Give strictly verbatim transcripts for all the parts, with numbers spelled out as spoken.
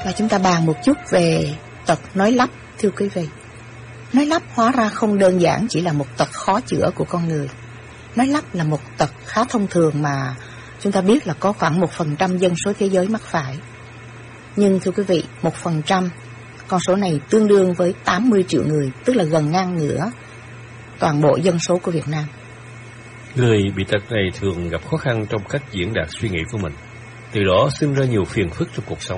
Và chúng ta bàn một chút về tật nói lắp, thưa quý vị. Nói lắp hóa ra không đơn giản chỉ là một tật khó chữa của con người. Nói lắp là một tật khá thông thường mà chúng ta biết là có khoảng một phần trăm dân số thế giới mắc phải. Nhưng thưa quý vị, một phần trăm, con số này tương đương với tám mươi triệu người, tức là gần ngang ngửa toàn bộ dân số của Việt Nam. Người bị tật này thường gặp khó khăn trong cách diễn đạt suy nghĩ của mình, từ đó sinh ra nhiều phiền phức trong cuộc sống.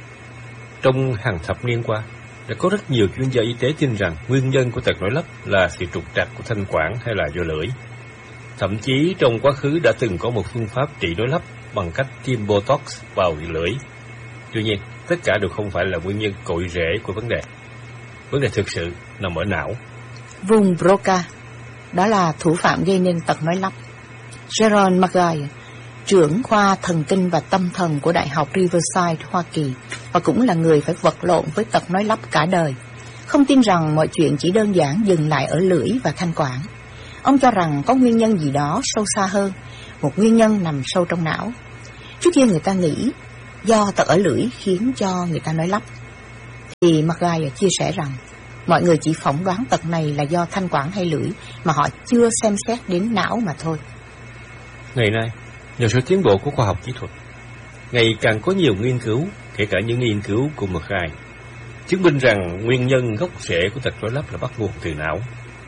Trong hàng thập niên qua, đã có rất nhiều chuyên gia y tế tin rằng nguyên nhân của tật nói lắp là sự trục trặc của thanh quản hay là do lưỡi. Thậm chí trong quá khứ đã từng có một phương pháp trị nói lắp bằng cách tiêm Botox vào lưỡi. Tuy nhiên, tất cả đều không phải là nguyên nhân cội rễ của vấn đề. Vấn đề thực sự nằm ở não. Vùng Broca, đó là thủ phạm gây nên tật nói lắp. Gerald McGuire, trưởng khoa thần kinh và tâm thần của Đại học Riverside, Hoa Kỳ, và cũng là người phải vật lộn với tật nói lắp cả đời, không tin rằng mọi chuyện chỉ đơn giản dừng lại ở lưỡi và thanh quản. Ông cho rằng có nguyên nhân gì đó sâu xa hơn, một nguyên nhân nằm sâu trong não. Trước kia người ta nghĩ do tật ở lưỡi khiến cho người ta nói lắp, thì McGuire chia sẻ rằng mọi người chỉ phỏng đoán tật này là do thanh quản hay lưỡi, mà họ chưa xem xét đến não mà thôi. Ngày nay, nhờ sự tiến bộ của khoa học kỹ thuật, ngày càng có nhiều nghiên cứu, kể cả những nghiên cứu của McGuire, chứng minh rằng nguyên nhân gốc rễ của tật nói lắp là bắt nguồn từ não.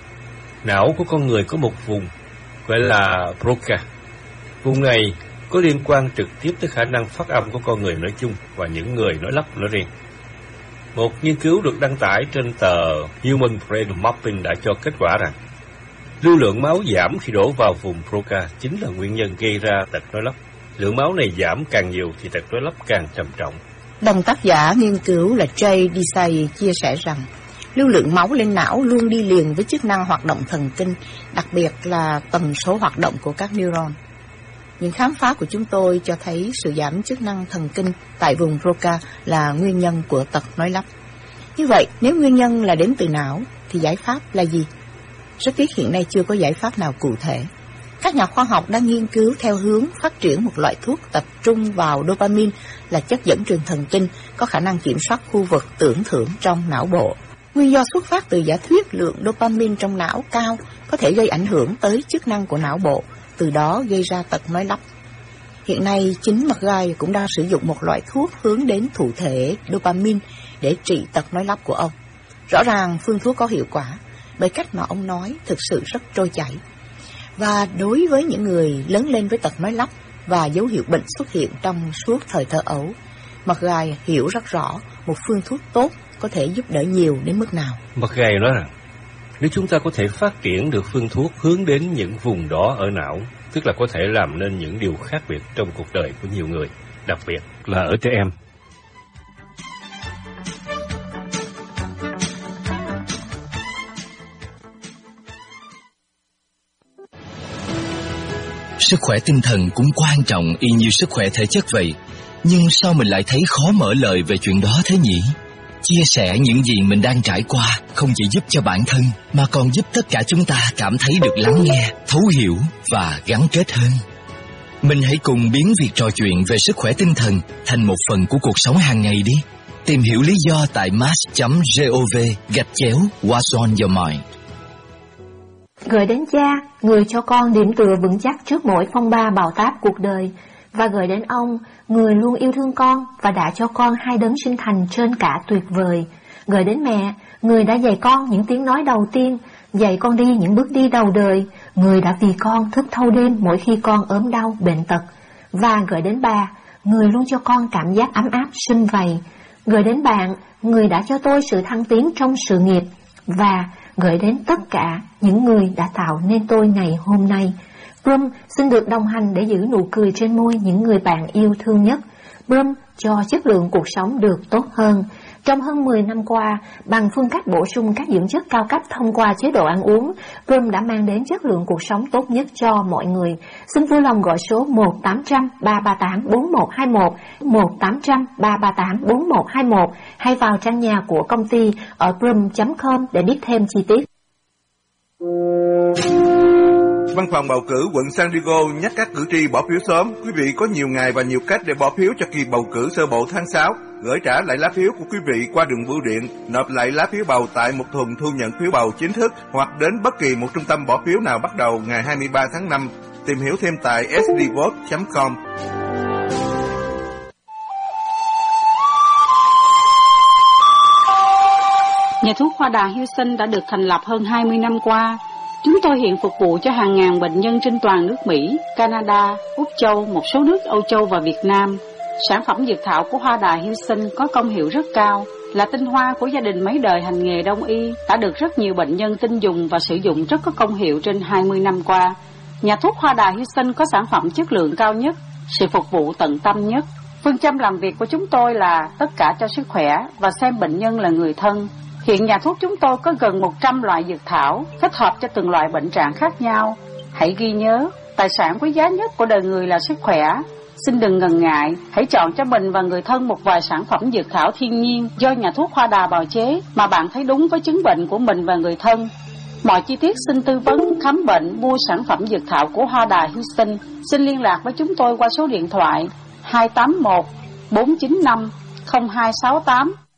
Não của con người có một vùng gọi là Broca. Vùng này có liên quan trực tiếp tới khả năng phát âm của con người nói chung và những người nói lắp nói riêng. Một nghiên cứu được đăng tải trên tờ Human Brain Mapping đã cho kết quả rằng lưu lượng máu giảm khi đổ vào vùng Broca chính là nguyên nhân gây ra tật nói lắp. Lượng máu này giảm càng nhiều thì tật nói lắp càng trầm trọng. Đồng tác giả nghiên cứu là Jay Desai chia sẻ rằng lưu lượng máu lên não luôn đi liền với chức năng hoạt động thần kinh, đặc biệt là tần số hoạt động của các neuron. Những khám phá của chúng tôi cho thấy sự giảm chức năng thần kinh tại vùng Broca là nguyên nhân của tật nói lắp. Như vậy, nếu nguyên nhân là đến từ não, thì giải pháp là gì? Rất tiếc hiện nay chưa có giải pháp nào cụ thể. Các nhà khoa học đang nghiên cứu theo hướng phát triển một loại thuốc tập trung vào dopamine, là chất dẫn truyền thần kinh có khả năng kiểm soát khu vực tưởng thưởng trong não bộ. Nguyên do xuất phát từ giả thuyết lượng dopamine trong não cao có thể gây ảnh hưởng tới chức năng của não bộ, từ đó gây ra tật nói lắp. Hiện nay, chính McGuire cũng đang sử dụng một loại thuốc hướng đến thụ thể dopamine để trị tật nói lắp của ông. Rõ ràng phương thuốc có hiệu quả, bởi cách mà ông nói thực sự rất trôi chảy. Và đối với những người lớn lên với tật nói lắp và dấu hiệu bệnh xuất hiện trong suốt thời thơ ấu, McGuire hiểu rất rõ một phương thuốc tốt có thể giúp đỡ nhiều đến mức nào. McGuire nói rằng nếu chúng ta có thể phát triển được phương thuốc hướng đến những vùng đó ở não, tức là có thể làm nên những điều khác biệt trong cuộc đời của nhiều người, đặc biệt là ở trẻ em. Sức khỏe tinh thần cũng quan trọng y như sức khỏe thể chất vậy. Nhưng sao mình lại thấy khó mở lời về chuyện đó thế nhỉ? Chia sẻ những gì mình đang trải qua không chỉ giúp cho bản thân, mà còn giúp tất cả chúng ta cảm thấy được lắng nghe, thấu hiểu và gắn kết hơn. Mình hãy cùng biến việc trò chuyện về sức khỏe tinh thần thành một phần của cuộc sống hàng ngày đi. Tìm hiểu lý do tại mass chấm gov gạch chéo What's on your mind. Gửi đến cha, người cho con điểm tựa vững chắc trước mỗi phong ba bão táp cuộc đời. Và gửi đến ông, người luôn yêu thương con và đã cho con hai đấng sinh thành trên cả tuyệt vời. Gửi đến mẹ, người đã dạy con những tiếng nói đầu tiên, dạy con đi những bước đi đầu đời, người đã vì con thức thâu đêm mỗi khi con ốm đau, bệnh tật. Và gửi đến bà, người luôn cho con cảm giác ấm áp sum vầy. Gửi đến bạn, người đã cho tôi sự thăng tiến trong sự nghiệp. Và gửi đến tất cả những người đã tạo nên tôi ngày hôm nay. Brum xin được đồng hành để giữ nụ cười trên môi những người bạn yêu thương nhất. Brum cho chất lượng cuộc sống được tốt hơn. Trong hơn mười năm qua, bằng phương cách bổ sung các dưỡng chất cao cấp thông qua chế độ ăn uống, Brum đã mang đến chất lượng cuộc sống tốt nhất cho mọi người. Xin vui lòng gọi số một tám trăm ba ba tám bốn một hai một, một tám trăm ba ba tám bốn một hai một hay vào trang nhà của công ty ở brum chấm com để biết thêm chi tiết. Văn phòng bầu cử quận San Diego nhắc các cử tri bỏ phiếu sớm. Quý vị có nhiều ngày và nhiều cách để bỏ phiếu cho kỳ bầu cử sơ bộ tháng sáu. gửi trả lại lá phiếu của quý vị qua đường bưu điện, nộp lại lá phiếu bầu tại một thùng thu nhận phiếu bầu chính thức hoặc đến bất kỳ một trung tâm bỏ phiếu nào bắt đầu ngày hai mươi ba tháng năm. Tìm hiểu thêm tại s d vote chấm com. Nhà thuốc Hoa Đà Houston đã được thành lập hơn hai mươi năm qua. Chúng tôi hiện phục vụ cho hàng ngàn bệnh nhân trên toàn nước Mỹ, Canada, Úc Châu, một số nước Âu Châu và Việt Nam. Sản phẩm dược thảo của Hoa Đà Houston có công hiệu rất cao, là tinh hoa của gia đình mấy đời hành nghề đông y, đã được rất nhiều bệnh nhân tin dùng và sử dụng rất có công hiệu trên hai mươi năm qua. Nhà thuốc Hoa Đà Houston có sản phẩm chất lượng cao nhất, sự phục vụ tận tâm nhất. Phương châm làm việc của chúng tôi là tất cả cho sức khỏe và xem bệnh nhân là người thân. Hiện nhà thuốc chúng tôi có gần một trăm loại dược thảo, kết hợp cho từng loại bệnh trạng khác nhau. Hãy ghi nhớ, tài sản quý giá nhất của đời người là sức khỏe. Xin đừng ngần ngại, hãy chọn cho mình và người thân một vài sản phẩm dược thảo thiên nhiên do nhà thuốc Hoa Đà bào chế mà bạn thấy đúng với chứng bệnh của mình và người thân. Mọi chi tiết xin tư vấn, khám bệnh, mua sản phẩm dược thảo của Hoa Đà Houston. Xin liên lạc với chúng tôi qua số điện thoại hai tám một bốn chín năm không hai sáu tám.